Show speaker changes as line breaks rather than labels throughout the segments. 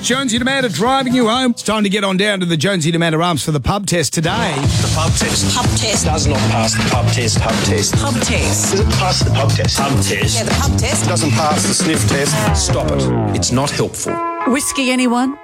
Jonesy Demander driving you home. It's time to get on down to the Jonesy Demander Arms for the pub test today.
The pub test.
Pub test.
Does not pass the pub test. Pub test.
Pub test.
Does it pass the pub test? Pub test.
Yeah, the pub test.
Doesn't pass the sniff test. Stop it. It's not helpful.
Whiskey, anyone?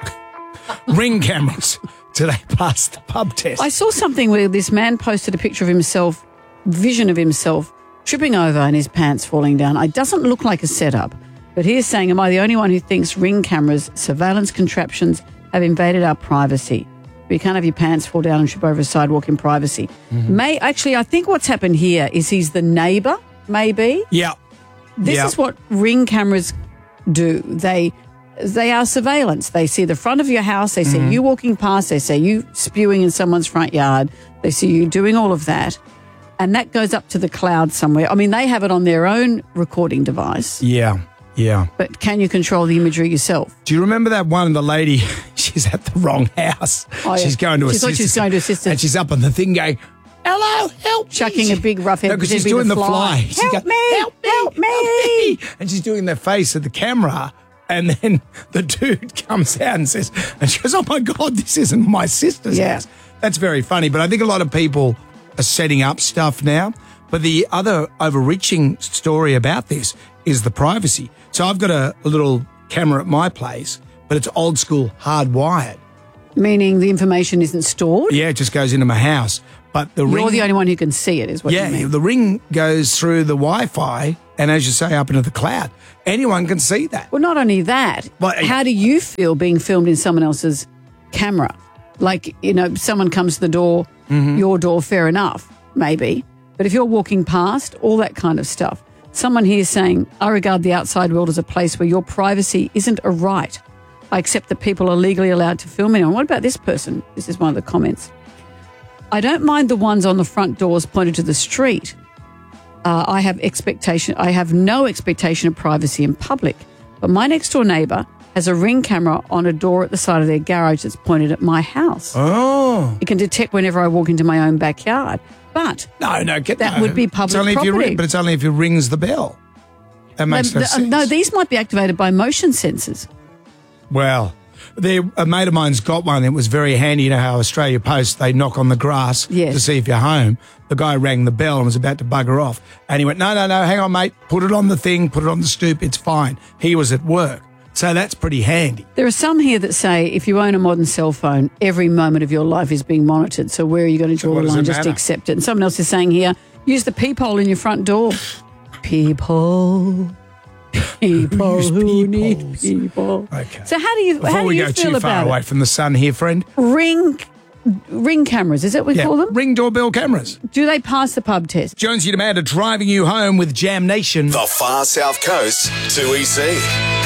Ring cameras. Do they pass the pub test?
I saw something where this man posted a picture of himself, vision of himself, tripping over and his pants falling down. It doesn't look like a setup, but he is saying, am I the only one who thinks ring cameras, surveillance contraptions have invaded our privacy? You can't have your pants fall down and trip over a sidewalk in privacy. Actually, I think what's happened here is he's the neighbour, maybe.
Yeah.
This is what ring cameras do. They are surveillance. They see the front of your house. They see you walking past. They see you spewing in someone's front yard. They see you doing all of that. And that goes up to the cloud somewhere. I mean, they have it on their own recording device.
Yeah.
But can you control the imagery yourself?
Do you remember that one, the lady, she's at the wrong house.
Oh, yeah.
She's going to
She thought she was going to assist her.
And she's up on the thing going, hello, help me.
Chucking a big rough head.
No, because she's doing the fly. She's
Help
going,
me, help me.
And she's doing the face of the camera. And then the dude comes out and says, and she goes, oh, my God, this isn't my sister's house. That's very funny. But I think a lot of people are setting up stuff now. But the other overreaching story about this is the privacy. So I've got a little camera at my place, but it's old school hardwired.
Meaning the information isn't stored?
Yeah, it just goes into my house. But the ring...
You're the only one who can see it, is what you mean.
Yeah, the ring goes through the Wi-Fi and, as you say, up into the cloud. Anyone can see that.
Well, not only that, how do you feel being filmed in someone else's camera? Like, someone comes to the door, your door, fair enough, maybe. But if you're walking past, all that kind of stuff. Someone here is saying, I regard the outside world as a place where your privacy isn't a right. I accept that people are legally allowed to film anyone. What about this person? This is one of the comments. I don't mind the ones on the front doors pointed to the street. I have no expectation of privacy in public. But my next door neighbour has a ring camera on a door at the side of their garage that's pointed at my house.
Oh.
It can detect whenever I walk into my own backyard. But that would be public property.
But it's only if you rings the bell. That makes no sense.
No, these might be activated by motion sensors.
Well, a mate of mine's got one that was very handy. You know how Australia Post, they knock on the grass to see if you're home. The guy rang the bell and was about to bugger off. And he went, no, hang on, mate. Put it on the thing, put it on the stoop. It's fine. He was at work. So that's pretty handy.
There are some here that say if you own a modern cell phone, every moment of your life is being monitored. So where are you going to draw the line? Just accept it. And someone else is saying here, use the peephole in your front door. People who need people.
Okay.
So how do you
Before we
feel
go too
about
far away from the sun here, friend.
Ring cameras, is that what we call them?
Ring doorbell cameras.
Do they pass the pub test?
Jonesy Demander driving you home with Jam Nation.
The Far South Coast, 2EC.